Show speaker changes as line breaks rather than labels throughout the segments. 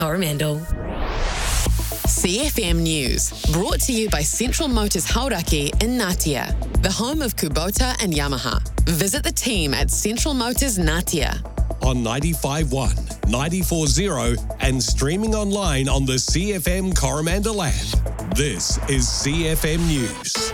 Coromandel. CFM News, brought to you by Central Motors Hauraki in Ngatea, the home of Kubota and Yamaha. Visit the team at Central Motors Ngatea.
On 95.1, 94.0 and streaming online on the CFM Coromandel app. This is CFM News.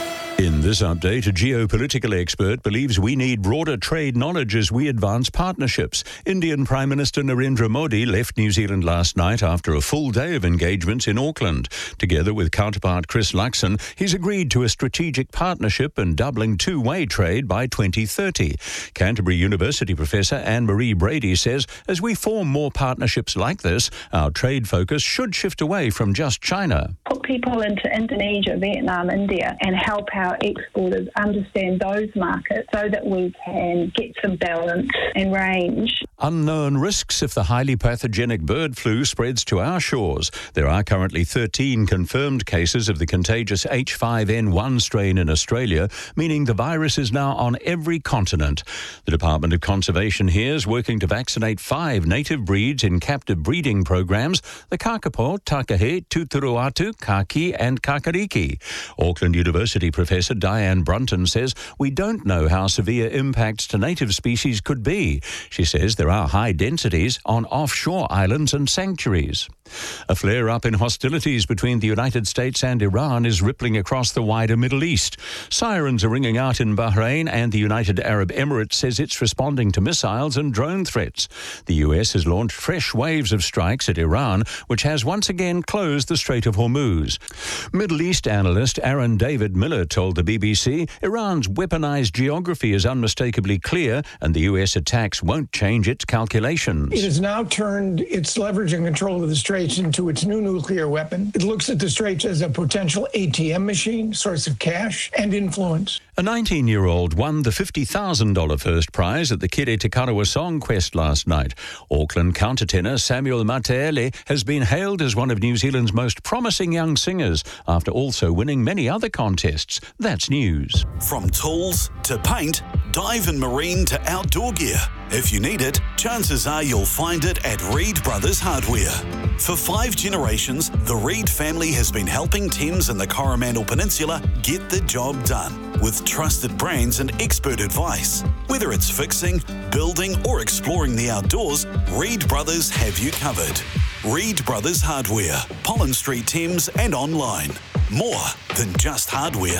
In this update, a geopolitical expert believes we need broader trade knowledge as we advance partnerships. Indian Prime Minister Narendra Modi left New Zealand last night after a full day of engagements in Auckland. Together with counterpart Chris Luxon, he's agreed to a strategic partnership and doubling two-way trade by 2030. Canterbury University professor Anne-Marie Brady says as we form more partnerships like this, our trade focus should shift away from just China.
Put people into Indonesia, Vietnam, India and help our exporters understand those markets so that we can get some balance and range.
Unknown risks if the highly pathogenic bird flu spreads to our shores. There are currently 13 confirmed cases of the contagious H5N1 strain in Australia, meaning the virus is now on every continent. The Department of Conservation here is working to vaccinate 5 native breeds in captive breeding programs: the kakapo, takahe, tuturuatu, kaki and kakariki. Auckland University professor Diane Brunton says we don't know how severe impacts to native species could be. She says there are high densities on offshore islands and sanctuaries. A flare-up in hostilities between the United States and Iran is rippling across the wider Middle East. Sirens are ringing out in Bahrain, and the United Arab Emirates says it's responding to missiles and drone threats. The US has launched fresh waves of strikes at Iran, which has once again closed the Strait of Hormuz. Middle East analyst Aaron David Miller told the BBC Iran's weaponized geography is unmistakably clear, and the US attacks won't change its calculations.
It has now turned its leverage and control of the Straits into its new nuclear weapon. It looks at the Straits as a potential ATM machine, source of cash and influence.
A 19-year-old won the $50,000 first prize at the Kiri Te Karawa Song Quest last night. Auckland countertenor Samuel Mateele has been hailed as one of New Zealand's most promising young singers after also winning many other contests. That's news.
From tools to paint, dive and marine to outdoor gear. If you need it, chances are you'll find it at Reed Brothers Hardware. For 5 generations, the Reed family has been helping Thames and the Coromandel Peninsula get the job done with trusted brands and expert advice. Whether it's fixing, building or exploring the outdoors, Reed Brothers have you covered. Reed Brothers Hardware, Pollen Street, Thames and online. More than just hardware.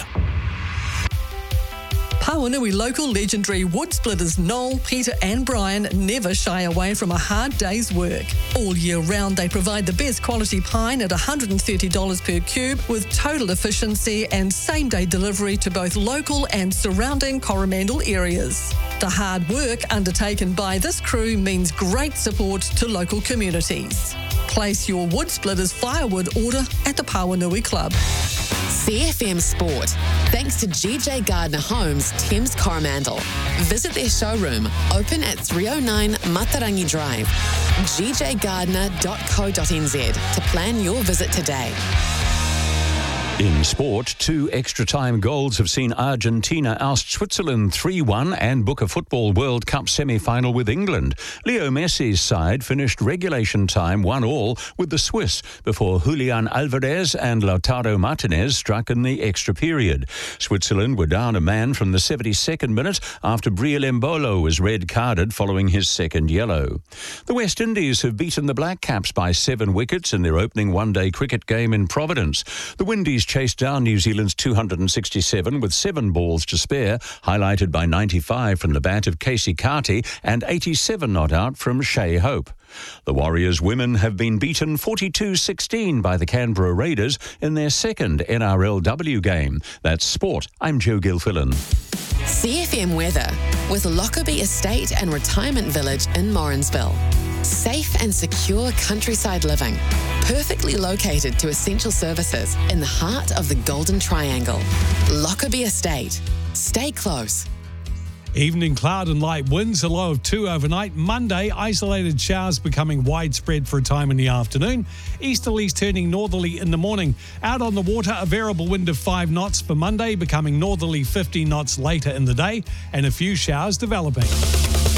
Pawanui local legendary wood splitters Noel, Peter and Brian never shy away from a hard day's work. All year round they provide the best quality pine at $130 per cube with total efficiency and same-day delivery to both local and surrounding Coromandel areas. The hard work undertaken by this crew means great support to local communities. Place your wood splitters firewood order at the Pawanui Club.
CFM Sport, thanks to GJ Gardner Homes, Thames Coromandel. Visit their showroom, open at 309 Matarangi Drive, gjgardner.co.nz to plan your visit today.
In sport, 2 extra-time goals have seen Argentina oust Switzerland 3-1 and book a Football World Cup semi-final with England. Leo Messi's side finished regulation time 1-1 with the Swiss before Julian Alvarez and Lautaro Martinez struck in the extra period. Switzerland were down a man from the 72nd minute after Briel Embolo was red-carded following his second yellow. The West Indies have beaten the Black Caps by 7 wickets in their opening one-day cricket game in Providence. The Windies chased down New Zealand's 267 with 7 balls to spare, highlighted by 95 from the bat of Casey Carty and 87 not out from Shea Hope. The Warriors women have been beaten 42-16 by the Canberra Raiders in their second NRLW game. That's sport. I'm Joe Gilfillan.
CFM weather with Lockerbie Estate and Retirement Village in Morrinsville. Safe and secure countryside living, perfectly located to essential services in the heart of the Golden Triangle. Lockerbie Estate. Stay close.
Evening cloud and light winds, a low of 2 overnight. Monday, isolated showers becoming widespread for a time in the afternoon. Easterlies turning northerly in the morning. Out on the water, a variable wind of 5 knots for Monday, becoming northerly 15 knots later in the day, and a few showers developing.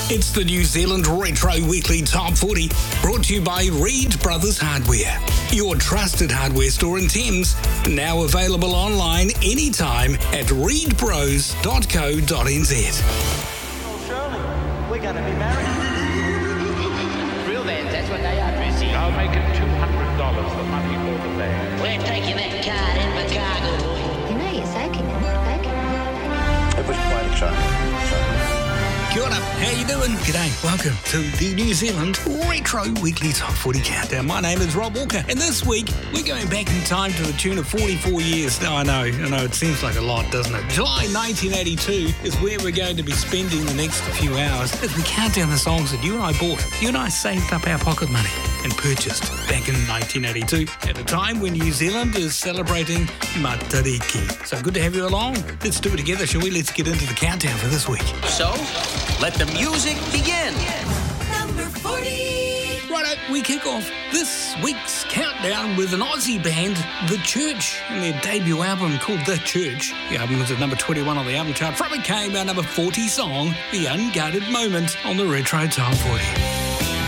It's the New Zealand Retro Weekly Top 40, brought to you by Reed Brothers Hardware, your trusted hardware store in Thames, now available online anytime at reedbros.co.nz.
Shirley, we're going to be married. Real vans, that's what they are, Tracy. I'll make it $200, the money for the van. We're taking that card in for cargo, boy.
You know you're soaking it.
It was quite exciting.
Kia ora, how you doing? G'day, welcome to the New Zealand Retro Weekly Top 40 Countdown. My name is Rob Walker, and this week we're going back in time to the tune of 44 years. Now, I know, it seems like a lot, doesn't it? July 1982 is where we're going to be spending the next few hours as we count down the songs that you and I bought. You and I saved up our pocket money and purchased back in 1982 at a time when New Zealand is celebrating Matariki. So good to have you along. Let's do it together, shall we? Let's get into the countdown for this week.
So, let the music begin.
Number 40.
Righto, we kick off this week's countdown with an Aussie band, The Church, and their debut album called The Church. The album was at number 21 on the album chart. From it came our number 40 song, The Unguarded Moment, on the Retro Top 40.